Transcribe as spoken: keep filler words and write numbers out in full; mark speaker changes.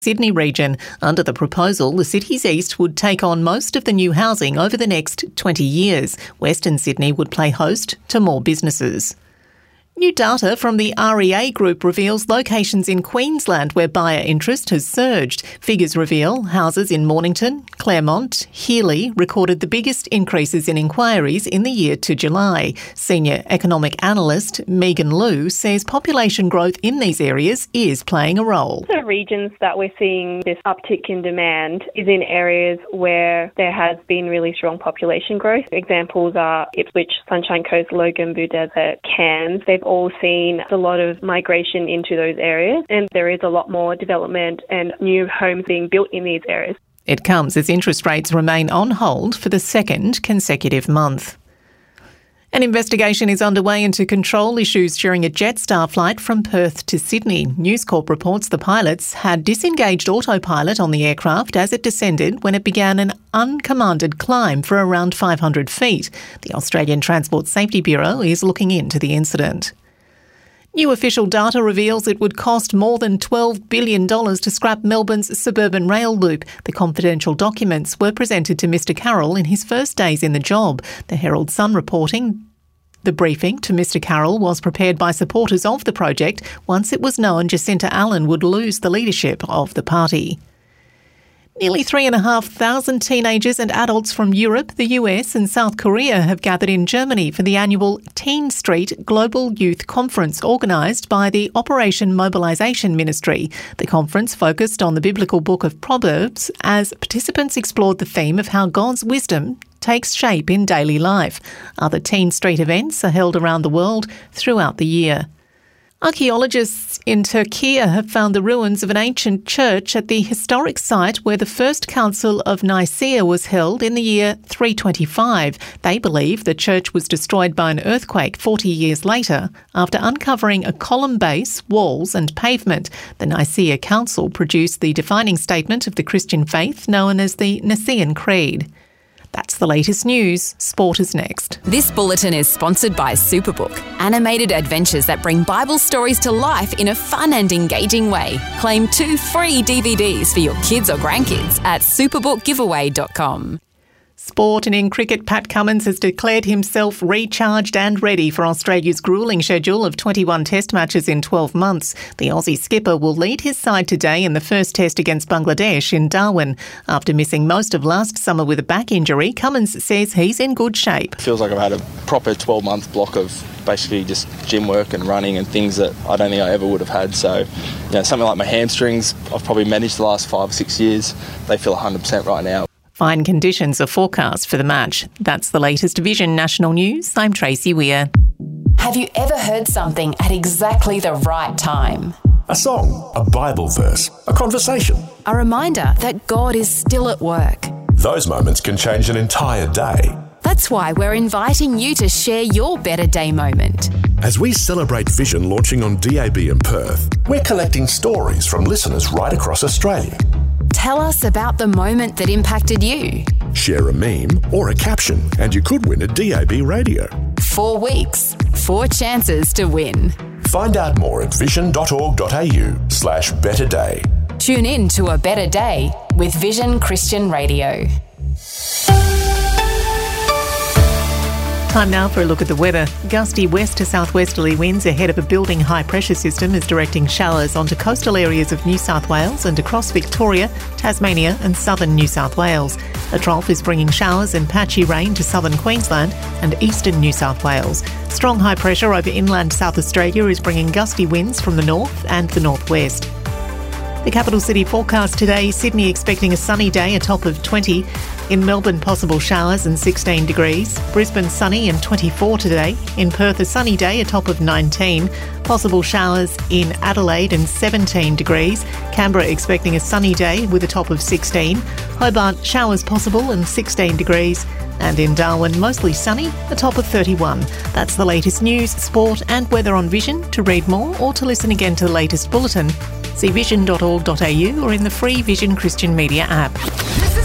Speaker 1: Sydney region. Under the proposal, the city's east would take on most of the new housing over the next twenty years. Western Sydney would play host to more businesses. New data from the R E A Group reveals locations in Queensland where buyer interest has surged. Figures reveal houses in Mornington, Claremont, Healy recorded the biggest increases in inquiries in the year to July. Senior economic analyst Megan Liu says population growth in these areas is playing a role.
Speaker 2: The regions that we're seeing this uptick in demand is in areas where there has been really strong population growth. Examples are Ipswich, Sunshine Coast, Logan, Blue Desert, Cairns. They've all seen a lot of migration into those areas, and there is a lot more development and new homes being built in these areas.
Speaker 1: It comes as interest rates remain on hold for the second consecutive month. An investigation is underway into control issues during a Jetstar flight from Perth to Sydney. News Corp reports the pilots had disengaged autopilot on the aircraft as it descended when it began an uncommanded climb for around five hundred feet. The Australian Transport Safety Bureau is looking into the incident. New official data reveals it would cost more than twelve billion dollars to scrap Melbourne's suburban rail loop. The confidential documents were presented to Mr Carroll in his first days in the job. The Herald Sun reporting the briefing to Mr Carroll was prepared by supporters of the project once it was known Jacinta Allen would lose the leadership of the party. Nearly three and a half thousand teenagers and adults from Europe, the U S and South Korea have gathered in Germany for the annual Teen Street Global Youth Conference organised by the Operation Mobilisation Ministry. The conference focused on the biblical book of Proverbs as participants explored the theme of how God's wisdom takes shape in daily life. Other Teen Street events are held around the world throughout the year. Archaeologists in Turkey have found the ruins of an ancient church at the historic site where the First Council of Nicaea was held in the year three twenty-five. They believe the church was destroyed by an earthquake forty years later after uncovering a column base, walls and pavement. The Nicaea Council produced the defining statement of the Christian faith known as the Nicene Creed. That's the latest news. Sport is next.
Speaker 3: This bulletin is sponsored by Superbook, animated adventures that bring Bible stories to life in a fun and engaging way. Claim two free D V Ds for your kids or grandkids at superbook giveaway dot com.
Speaker 1: Sport, and in cricket, Pat Cummins has declared himself recharged and ready for Australia's gruelling schedule of twenty-one test matches in twelve months. The Aussie skipper will lead his side today in the first test against Bangladesh in Darwin. After missing most of last summer with a back injury, Cummins says he's in good shape.
Speaker 4: It feels like I've had a proper twelve-month block of basically just gym work and running and things that I don't think I ever would have had. So, you know, something like my hamstrings, I've probably managed the last five or six years. They feel one hundred percent right now.
Speaker 1: Fine conditions are forecast for the match. That's the latest Vision National News. I'm Tracy Weir.
Speaker 3: Have you ever heard something at exactly the right time?
Speaker 5: A song, a Bible verse, a conversation.
Speaker 3: A reminder that God is still at work.
Speaker 5: Those moments can change an entire day.
Speaker 3: That's why we're inviting you to share your Better Day moment.
Speaker 5: As we celebrate Vision launching on D A B in Perth, we're collecting stories from listeners right across Australia.
Speaker 3: Tell us about the moment that impacted you.
Speaker 5: Share a meme or a caption and you could win a D A B radio.
Speaker 3: Four weeks, four chances to win.
Speaker 5: Find out more at vision.org.au slash better day.
Speaker 3: Tune in to A Better Day with Vision Christian Radio.
Speaker 1: Time now for a look at the weather. Gusty west to southwesterly winds ahead of a building high pressure system is directing showers onto coastal areas of New South Wales and across Victoria, Tasmania and southern New South Wales. A trough is bringing showers and patchy rain to southern Queensland and eastern New South Wales. Strong high pressure over inland South Australia is bringing gusty winds from the north and the northwest. The capital city forecast today, Sydney expecting a sunny day, a top of twenty. In Melbourne, possible showers and sixteen degrees. Brisbane, sunny and twenty-four today. In Perth, a sunny day, a top of nineteen. Possible showers in Adelaide and seventeen degrees. Canberra expecting a sunny day with a top of sixteen. Hobart, showers possible and sixteen degrees. And in Darwin, mostly sunny, a top of thirty-one. That's the latest news, sport and weather on Vision. To read more or to listen again to the latest bulletin, see vision dot org dot a u or in the free Vision Christian Media app.